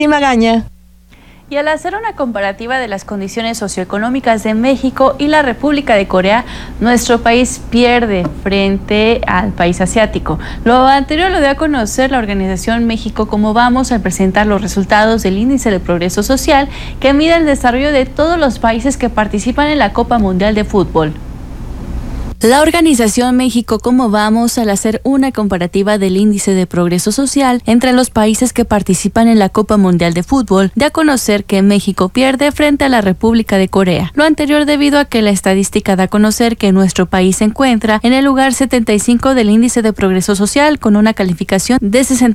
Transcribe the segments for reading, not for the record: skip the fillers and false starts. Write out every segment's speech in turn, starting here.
Magaña. Y al hacer una comparativa de las condiciones socioeconómicas de México y la República de Corea, nuestro país pierde frente al país asiático. Lo anterior lo dio a conocer la organización México Cómo Vamos al presentar los resultados del Índice de Progreso Social, que mide el desarrollo de todos los países que participan en la Copa Mundial de Fútbol. La organización México Cómo Vamos, al hacer una comparativa del índice de progreso social entre los países que participan en la Copa Mundial de Fútbol, da a conocer que México pierde frente a la República de Corea. Lo anterior debido a que la estadística da a conocer que nuestro país se encuentra en el lugar 75 del índice de progreso social con una calificación de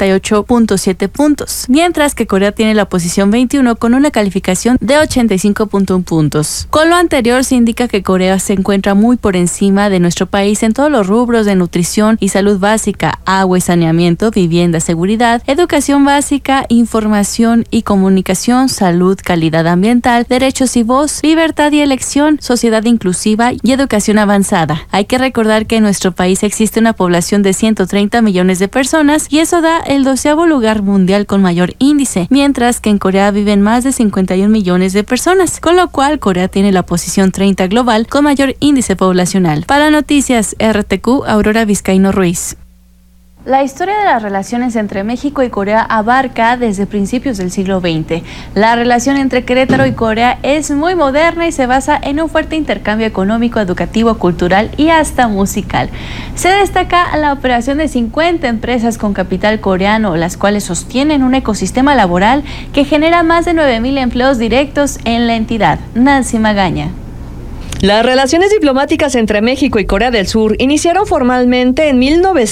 68.7 puntos, mientras que Corea tiene la posición 21 con una calificación de 85.1 puntos. Con lo anterior se indica que Corea se encuentra muy por encima de nuestro país en todos los rubros de nutrición y salud básica, agua y saneamiento, vivienda, seguridad, educación básica, información y comunicación, salud, calidad ambiental, derechos y voz, libertad y elección, sociedad inclusiva y educación avanzada. Hay que recordar que en nuestro país existe una población de 130 millones de personas y eso da el 12º lugar mundial con mayor índice, mientras que en Corea viven más de 51 millones de personas, con lo cual Corea tiene la posición 30 global con mayor índice poblacional. Para Noticias RTQ, Aurora Vizcaíno Ruiz. La historia de las relaciones entre México y Corea abarca desde principios del siglo XX. La relación entre Querétaro y Corea es muy moderna y se basa en un fuerte intercambio económico, educativo, cultural y hasta musical. Se destaca la operación de 50 empresas con capital coreano, las cuales sostienen un ecosistema laboral que genera más de 9,000 empleos directos en la entidad. Nancy Magaña. Las relaciones diplomáticas entre México y Corea del Sur iniciaron formalmente en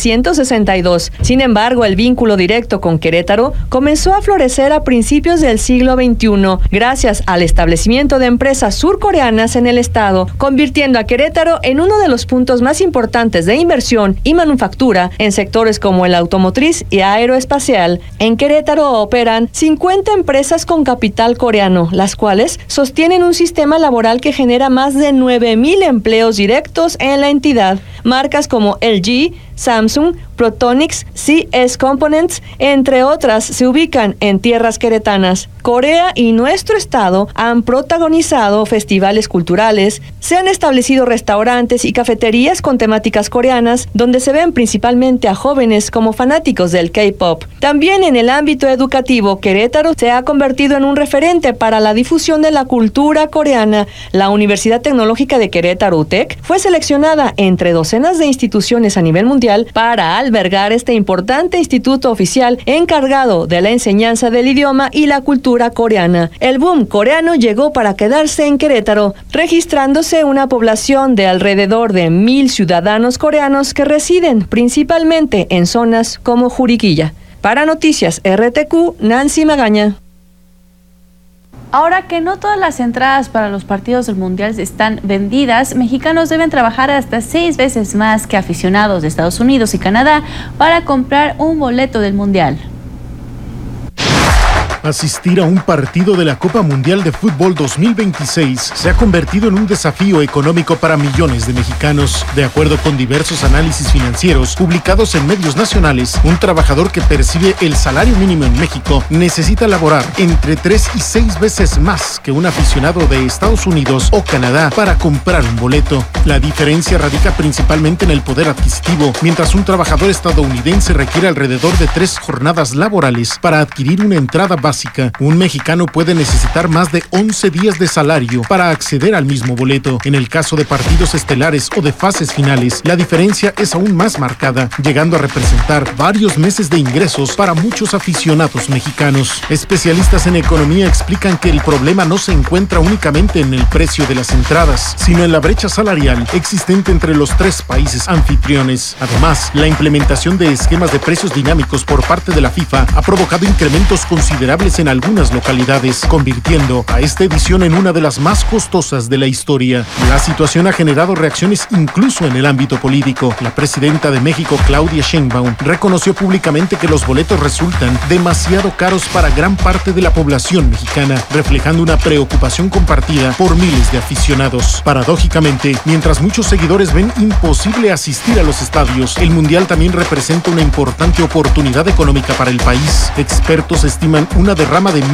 1962. Sin embargo, el vínculo directo con Querétaro comenzó a florecer a principios del siglo XXI, gracias al establecimiento de empresas surcoreanas en el estado, convirtiendo a Querétaro en uno de los puntos más importantes de inversión y manufactura en sectores como el automotriz y aeroespacial. En Querétaro operan 50 empresas con capital coreano, las cuales sostienen un sistema laboral que genera más de 9,000 empleos directos en la entidad. Marcas como LG, Samsung, Protonix, CS Components, entre otras, se ubican en tierras queretanas. Corea y nuestro estado han protagonizado festivales culturales, se han establecido restaurantes y cafeterías con temáticas coreanas, donde se ven principalmente a jóvenes como fanáticos del K-pop. También en el ámbito educativo, Querétaro se ha convertido en un referente para la difusión de la cultura coreana. La Universidad Tecnológica de Querétaro, UTEC, fue seleccionada entre docenas de instituciones a nivel mundial para albergar este importante instituto oficial encargado de la enseñanza del idioma y la cultura coreana. El boom coreano llegó para quedarse en Querétaro, registrándose una población de alrededor de 1,000 ciudadanos coreanos que residen principalmente en zonas como Juriquilla. Para Noticias RTQ, Nancy Magaña. Ahora que no todas las entradas para los partidos del Mundial están vendidas, mexicanos deben trabajar hasta 6 veces más que aficionados de Estados Unidos y Canadá para comprar un boleto del Mundial. Asistir a un partido de la Copa Mundial de Fútbol 2026 se ha convertido en un desafío económico para millones de mexicanos. De acuerdo con diversos análisis financieros publicados en medios nacionales, un trabajador que percibe el salario mínimo en México necesita laborar entre 3 y 6 veces más que un aficionado de Estados Unidos o Canadá para comprar un boleto. La diferencia radica principalmente en el poder adquisitivo, mientras un trabajador estadounidense requiere alrededor de 3 jornadas laborales para adquirir una entrada básica. Un mexicano puede necesitar más de 11 días de salario para acceder al mismo boleto. En el caso de partidos estelares o de fases finales, la diferencia es aún más marcada, llegando a representar varios meses de ingresos para muchos aficionados mexicanos. Especialistas en economía explican que el problema no se encuentra únicamente en el precio de las entradas, sino en la brecha salarial existente entre los 3 países anfitriones. Además, la implementación de esquemas de precios dinámicos por parte de la FIFA ha provocado incrementos considerables en algunas localidades, convirtiendo a esta edición en una de las más costosas de la historia. La situación ha generado reacciones incluso en el ámbito político. La presidenta de México, Claudia Sheinbaum, reconoció públicamente que los boletos resultan demasiado caros para gran parte de la población mexicana, reflejando una preocupación compartida por miles de aficionados. Paradójicamente, mientras muchos seguidores ven imposible asistir a los estadios, el Mundial también representa una importante oportunidad económica para el país. Expertos estiman una una derrama de